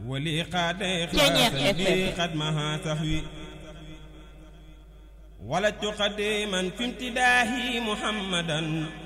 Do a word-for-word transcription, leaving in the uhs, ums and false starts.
ولي قاد إخلاصا بي قدمها تحوي ولدت قديما في امتداه محمدا